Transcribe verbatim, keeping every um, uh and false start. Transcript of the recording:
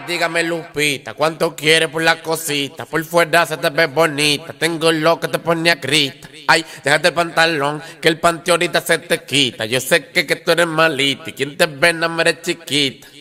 dígame Lupita, ¿cuánto quieres por la cosita? Por fuera se te ve bonita, tengo lo que te pone a grita. Ay, déjate el pantalón, que el panty ahorita se te quita. Yo sé que, que tú eres malita y quien te ve no me eres chiquita.